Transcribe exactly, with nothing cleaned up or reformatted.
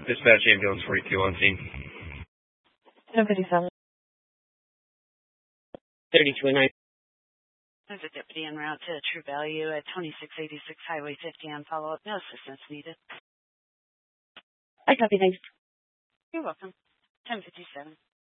Dispatch ambulance forty-two on scene. ten fifty-seven. thirty-two and nine. There's a deputy en route to True Value at twenty-six eighty-six Highway fifty on follow-up. No assistance needed. I copy, thanks. You're welcome. ten fifty-seven.